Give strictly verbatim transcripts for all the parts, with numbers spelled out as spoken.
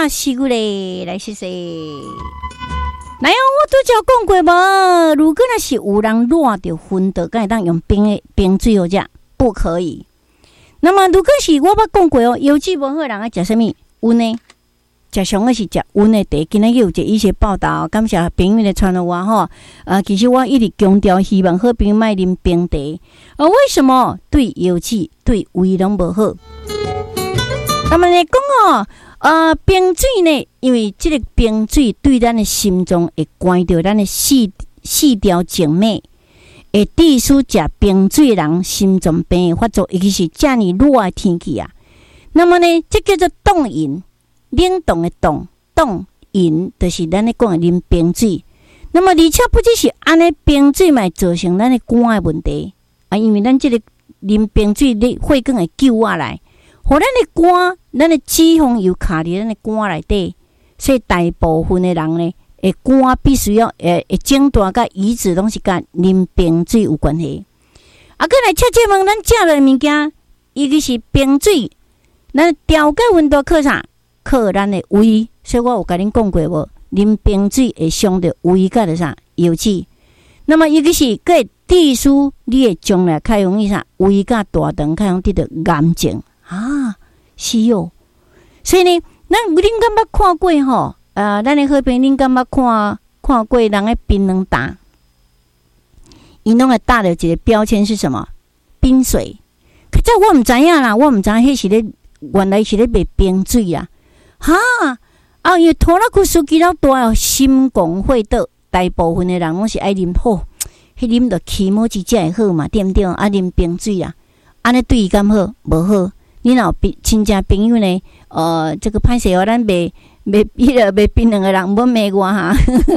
啊，是古嘞，来谢谢。来哦，我拄则讲过无，如果若是有人热着昏倒，敢会当用冰的冰水好食，不可以。那么如果是我捌讲过哦，腰子无好人爱食啥物温的，食上个是食温的茶。今仔日有一个医学报道，感谢朋友来传给我吼。呃，其实我一直强调，希望好朋友莫啉冰茶。呃，为什么对腰子、对胃拢无好？那么呢讲哦。呃，冰水呢，因为这个冰水对咱的心脏会关掉咱的四四条静脉，会致使食冰水人心脏病发作，尤其是这么热的天气啊。那么呢，这叫做冻饮，冷冻的冻，冻饮就是咱咧讲的啉冰水。那么而且不只是安尼，冰水嘛造成咱的肝的问题啊，因为咱这个啉冰水，你血管会救下来。互咱的肝，咱的脂肪油卡伫咱的肝内底，所以大部分的人呢，诶，肝必须要诶，会诊断甲移植拢是甲啉冰水有关系。啊，再来切这问，咱食落物件，伊个是冰水，咱调节温度靠啥？靠咱的胃。所以我有甲恁讲过无？啉冰水会伤着胃甲着啥？腰子。那么伊个是个致使你的将来较容易啥？胃甲大肠较容易得到癌症。啊，是哦，所以呢，咱恁敢捌看过吼？呃，咱的好朋友，恁敢捌看看过人的槟榔打？伊拢会打了一个标签是什么？冰水。可是我唔知影啦，我唔知迄是咧，原来是咧卖冰水啦。哈啊，因为拖拉库司机老大哦，心功会倒，大部分的人拢是爱啉好，迄啉着起毛子才会好嘛，对毋对？啊，啉冰水啊，安尼对伊敢好？无好。你若亲戚朋友呢？呃，这个歹势哦，咱卖卖迄个卖槟榔的人，唔好骂我哈。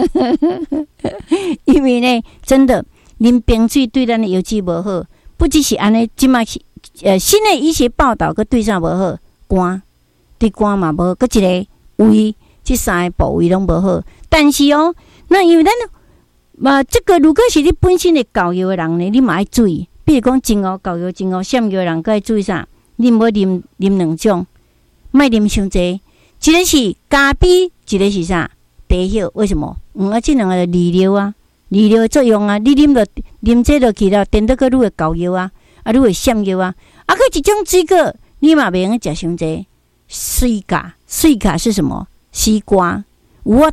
因为呢，真的啉冰水对咱的腰子无好，不只是安尼，即马呃新的医学报道，佮对啥无好？肝对肝嘛无好，佮一个胃，这三个部位拢无好。但是哦，那因为咱嘛，这个如果是你本身的教育的人呢，你嘛爱注意。比如讲，真哦教育真哦闪耀的人，佮爱注意啥？你唔好啉啉两种，莫啉伤济。一个是咖啡，一个是啥？茶叶。为什么？嗯啊，这两个利尿啊，利尿的作用啊。你啉落啉这落去了，电到个愈会高腰啊，啊愈会闪耀啊。啊，佮一种水果，你嘛袂用食伤济。水果，水果是什么？西瓜 ，watermelon 。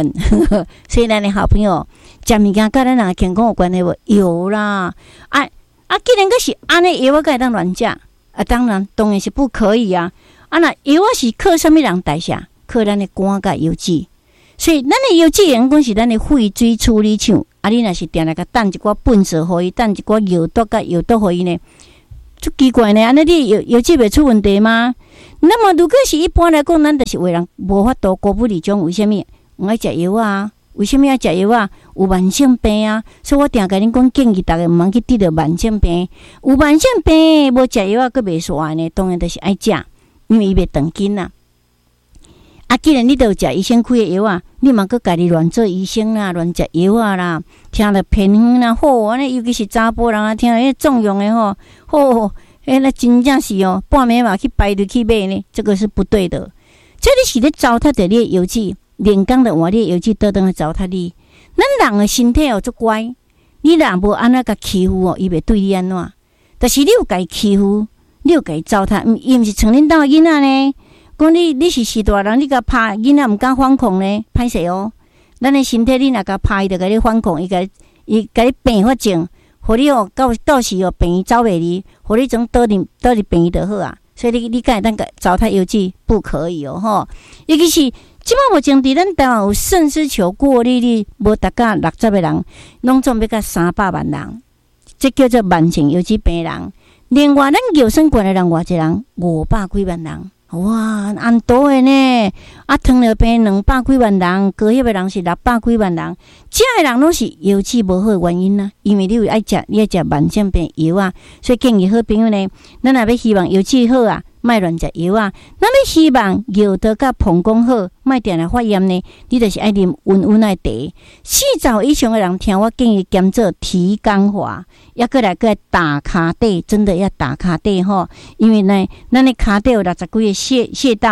所以咱的好朋友，食物件甲咱人健康有关系无？有啦。啊啊，既然个是安尼，药我该当乱食。啊，当然，当然是不可以啊！啊，那药啊是靠什么人代谢？靠咱的肝甲腰子，所以咱的腰子员讲是咱的废水处理厂。啊，你若是定来甲等一寡粪扫互伊，等一寡药毒甲药毒互伊呢，足奇怪呢！安尼你腰腰子袂出问题吗？那么如果是一般来讲，咱就是为人无法度过不离种，为什么？唔爱食药啊？为什么要食药啊？有慢性病啊，所以我定甲恁讲，建议大家毋通去得到慢性病。有慢性病无食药啊，佫袂煞呢，当然就是爱食，因为伊袂长筋啦。啊，既然你都有食医生开的药啊，你嘛佫家己乱做医生啦，乱食药啊啦，听了偏方啦，吼，安尼尤其是查甫人啊，听了迄重用的吼，吼，迄那真正是哦，半暝嘛去排队去买呢，这个是不对的。这你是咧糟蹋着你的腰子。连讲的话，你的腰子倒转来糟蹋你。咱人的身体哦，足乖。你若无安怎甲欺负哦，伊袂对你安怎？但是你有甲伊欺负，你有甲伊糟蹋，伊毋是像恁兜囡仔呢？讲你你是是大人，你甲拍囡仔毋敢反抗呢？歹势哦。咱的身体你若甲拍，伊就甲你反抗，伊甲伊甲你病发症，互你哦到到时哦病伊走袂离，互你种倒伫倒伫病伊就好啊。所以你你敢会当糟蹋腰子，不可以哦吼。尤其是即摆目前伫咱台湾有肾丝球过滤率无达到六十个人，拢总要到三百万人，这叫做慢性腰子病人。另外，咱腰酸管的人偌济人？五百几万人。哇，安多的呢！啊，糖尿病两百几万人，高血压的人是六百几万人，这的人拢是腰子无好的原因啊。因为你有爱食，你爱食慢性病药啊，所以建议好朋友呢，咱若要希望腰子好啊，莫乱食药啊。咱要希望药得甲膀胱好，莫定来发炎呢，你就是爱啉温温的茶。四十以上的人听我建议兼做提肛法，抑过来过来打骹底，真的要打骹底吼，因为呢，咱的骹底有六十几个穴穴道，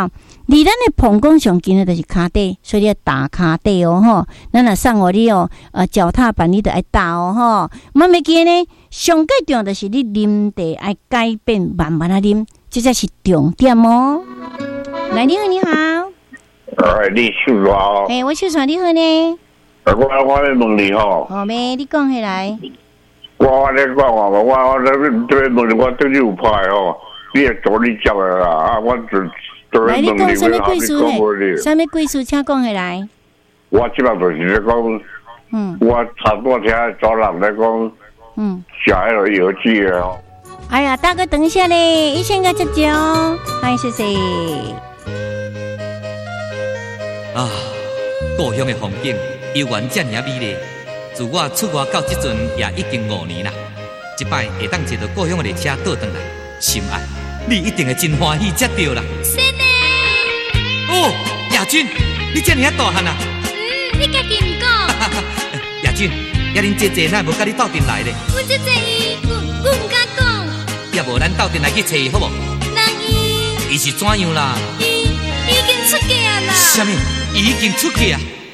离咱的膀胱上近的就是骹底，所以你要打骹底哦吼。咱若送互你哦，呃，脚踏板你都爱打哦吼。莫袂记呢，上介重要就是你啉茶爱改变，慢慢啊啉，这才是重点哦。来，你好，你好。 哎，你秀华哦。 哎，我秀华你好呢。 我我咧问你吼。 好咩？你讲起来。 我我咧讲我我我咧对问你，我对你有派哦，你也做你讲的啦啊，我就对来，你问你， 讲什么贵事事呢？什么贵事，请讲起来。 我即摆就是咧讲，嗯，我差不多听找人咧讲，嗯，写迄个邮寄的哦。 哎呀，大哥，等一下嘞，一千个接接哦，嗨，谢谢。 啊，故乡的风景悠然遮尔美丽。自我出外到即阵也已经五年啦，一摆会当坐到故乡的列车倒转来，心爱，你一定会真欢喜才对啦。 是呢。 哦，亚军，你遮尔啊大汉啊！ 嗯，你家己唔讲。 亚军，也恁姐姐哪无甲你斗阵来咧？ 我姐姐伊，我我唔敢讲。 也无咱斗阵来去找伊好无？ 人伊， 伊是怎样啦？ 伊已经出嫁啦。 啥物？伊已经出去啊？